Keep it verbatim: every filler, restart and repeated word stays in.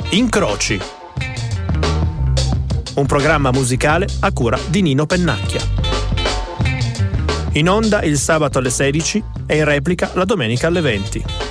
Incroci. Un programma musicale a cura di Nino Pennacchia. In onda il sabato alle sedici e in replica la domenica alle venti.